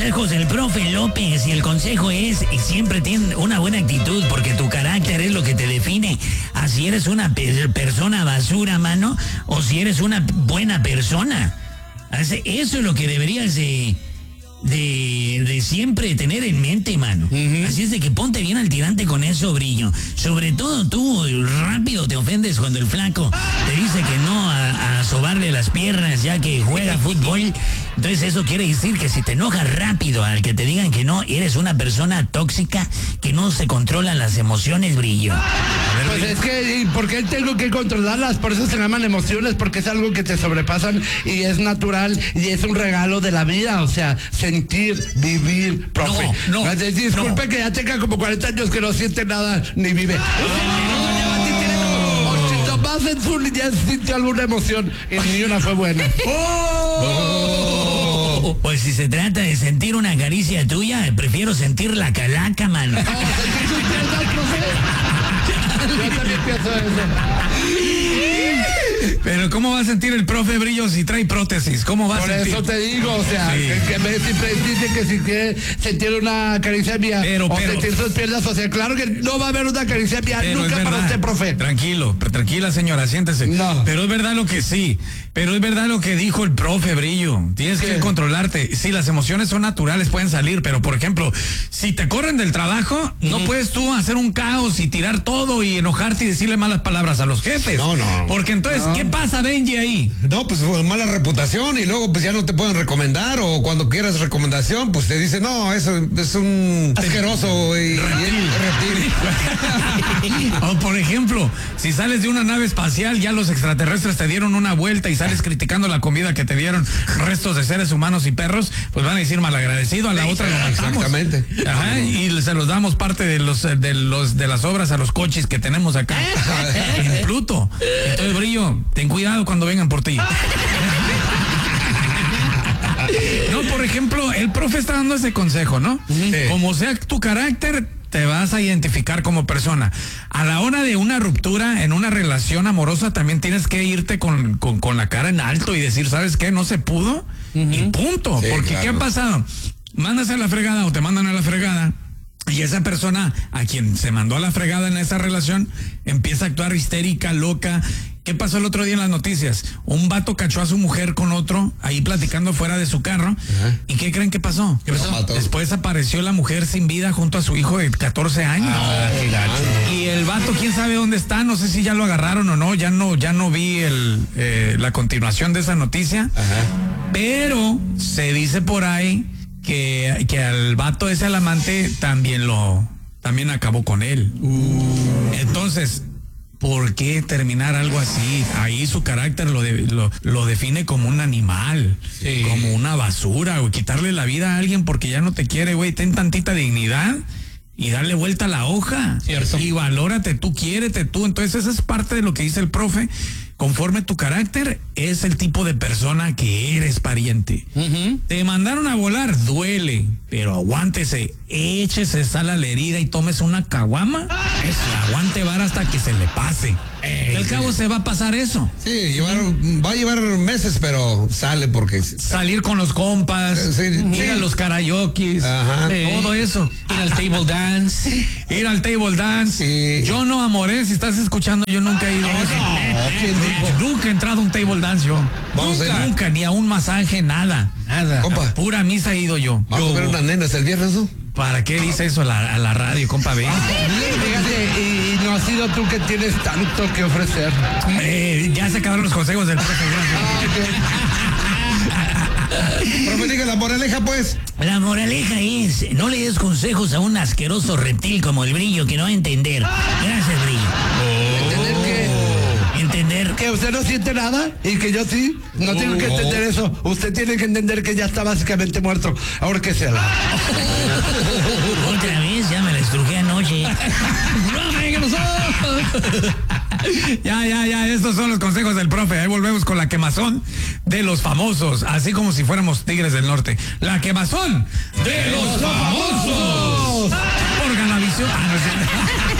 consejos del profe López y el consejo es siempre ten una buena actitud porque tu carácter es lo que te define. Así eres una persona basura, mano, o si eres una buena persona. Eso es lo que deberías de siempre tener en mente, mano. Así es de que ponte bien al tirante con eso, Brillo. Sobre todo tú, rápido te ofendes cuando el flaco te dice que no a sobarle las piernas ya que juega fútbol. Entonces eso quiere decir que si te enojas rápido al que te digan que no, eres una persona tóxica que no se controlan las emociones, Brillo. Pues es que, ¿por qué tengo que controlarlas? Por eso se llaman emociones, porque es algo que te sobrepasan y es natural y es un regalo de la vida, o sea, sentir, vivir, profe. Disculpe que ya tenga como 40 años que no siente nada ni vive. Más en su niñez sintió alguna emoción y ni una fue buena. Pues si se trata de sentir una caricia tuya, prefiero sentir la calaca, mano. Yo también pienso eso. Pero ¿cómo va a sentir el profe Brillo si trae prótesis? ¿Cómo va a sentir? Por eso te digo, o sea, sí. que siempre dice que si quiere sentir una caricia mía o sentir sus piernas, o sea, claro que no va a haber una caricia mía nunca para usted, profe. Tranquila señora, siéntese. No. Pero es verdad lo que sí, pero es verdad lo que dijo el profe Brillo. Tienes que controlarte. Sí, las emociones son naturales, pueden salir, pero por ejemplo, si te corren del trabajo, no puedes tú hacer un caos y tirar todo y enojarte y decirle malas palabras a los jefes. No. Porque entonces, ¿qué pasa, Benji, ahí? No, pues mala reputación y luego pues ya no te pueden recomendar o cuando quieras recomendación pues te dicen, no, eso es un asqueroso y reptil. O por ejemplo, si sales de una nave espacial, ya los extraterrestres te dieron una vuelta y sales criticando la comida que te dieron restos de seres humanos y perros, pues van a decir malagradecido, a la otra lo matamos. Exactamente. Ajá, y se los damos parte de las obras a los coches que tenemos acá en Pluto. Entonces, Brillo, ten cuidado cuando vengan por ti. No, por ejemplo, el profe está dando ese consejo, ¿no? Sí. Como sea tu carácter, te vas a identificar como persona. A la hora de una ruptura en una relación amorosa, también tienes que irte con la cara en alto y decir, ¿sabes qué? No se pudo y punto. Sí, porque claro. ¿qué ha pasado? Mandas a la fregada o te mandan a la fregada. Y esa persona a quien se mandó a la fregada en esa relación empieza a actuar histérica, loca. ¿Qué pasó el otro día en las noticias? Un vato cachó a su mujer con otro ahí platicando fuera de su carro. ¿Y qué creen que pasó? Después apareció la mujer sin vida junto a su hijo de 14 años. Qué gacho. Y el vato, quién sabe dónde está, no sé si ya lo agarraron o no, ya no vi la continuación de esa noticia. Pero se dice por ahí que al vato ese, al amante, también acabó con él. Entonces, ¿por qué terminar algo así? Ahí su carácter lo define como un animal, como una basura, güey. Quitarle la vida a alguien porque ya no te quiere, güey. Ten tantita dignidad y darle vuelta a la hoja. Cierto. Y valórate tú, quiérete tú. Entonces, esa es parte de lo que dice el profe. Conforme tu carácter es el tipo de persona que eres, pariente. Te mandaron a volar, duele, pero aguántese, échese sal a la herida y tomes una caguama. Aguante vara hasta que se le pase. Al cabo se va a pasar eso. Sí, va a llevar meses, pero sale porque... Salir con los compas, ir a los karaokes, todo eso. Ir al table dance. Sí. Yo no, amoré, si estás escuchando, yo nunca he ido a eso. Nunca he entrado a un table dance yo. Nunca, ni a un masaje, nada. Compa. Pura misa he ido yo. Vamos a ver unas nenas el viernes, ¿no? ¿Para qué dice eso a la radio, compa? Ve. Fíjate, y no has sido tú que tienes tanto que ofrecer. Ya se acabaron los consejos del profe. Profe, diga la moraleja, pues. La moraleja es, no le des consejos a un asqueroso reptil como el Brillo que no va a entender. Gracias, Brillo. ¿Entender qué? ¿Entender? Que usted no siente nada y que yo sí. No tengo que entender eso. Usted tiene que entender que ya está básicamente muerto. Ahora que sea. Otra vez, ya me la estrujé anoche. Ya, estos son los consejos del profe. Ahí volvemos con la quemazón de los famosos, así como si fuéramos Tigres del Norte. La quemazón de los famosos. Por Ganavisión. No sé.